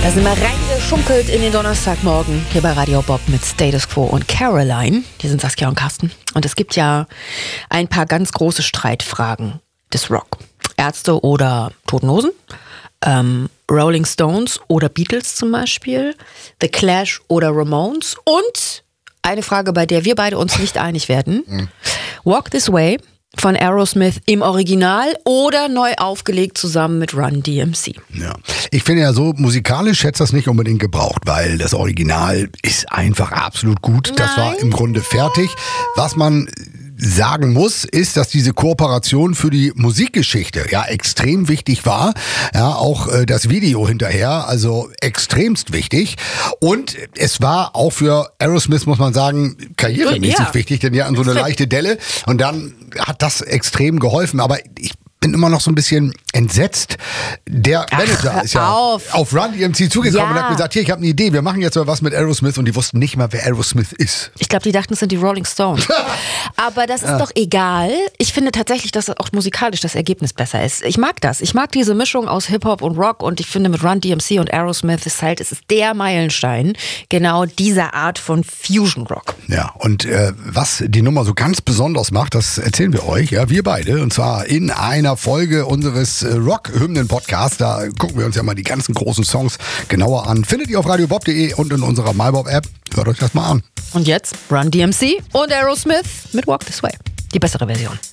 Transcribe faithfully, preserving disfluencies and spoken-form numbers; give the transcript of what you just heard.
Da sind wir reingeschunkelt in den Donnerstagmorgen hier bei Radio Bob mit Status Quo und Caroline. Hier sind Saskia und Carsten. Und es gibt ja ein paar ganz große Streitfragen des Rock. Ärzte oder Toten Hosen, ähm, Rolling Stones oder Beatles zum Beispiel, The Clash oder Ramones und eine Frage, bei der wir beide uns nicht einig werden. Mhm. Walk This Way von Aerosmith im Original oder neu aufgelegt zusammen mit Run D M C. Ja, ich finde ja so, musikalisch hätte es das nicht unbedingt gebraucht, weil das Original ist einfach absolut gut. Das Nein. war im Grunde fertig. Was man sagen muss, ist, dass diese Kooperation für die Musikgeschichte ja extrem wichtig war. Ja, auch äh, das Video hinterher, also extremst wichtig. Und es war auch für Aerosmith, muss man sagen, karrieremäßig Ja. wichtig, denn ja an so eine leichte Delle. Und dann hat das extrem geholfen. Aber ich bin immer noch so ein bisschen entsetzt. Der Ach, Manager hör ist ja auf. auf Run D M C zugekommen Ja. und hat gesagt, hier, ich habe eine Idee, wir machen jetzt mal was mit Aerosmith, und die wussten nicht mal, wer Aerosmith ist. Ich glaube, die dachten, es sind die Rolling Stones. Aber das ist doch egal. Ich finde tatsächlich, dass auch musikalisch das Ergebnis besser ist. Ich mag das. Ich mag diese Mischung aus Hip-Hop und Rock, und ich finde, mit Run D M C und Aerosmith ist halt, es ist der Meilenstein genau dieser Art von Fusion-Rock. Ja, und äh, was die Nummer so ganz besonders macht, das erzählen wir euch, ja, wir beide, und zwar in einer Folge unseres äh, Rock-Hymnen-Podcasts. Da gucken wir uns ja mal die ganzen großen Songs genauer an. Findet ihr auf radio bob punkt de und in unserer MyBob-App. Hört euch das mal an. Und jetzt Run D M C und Aerosmith mit Walk This Way. Die bessere Version.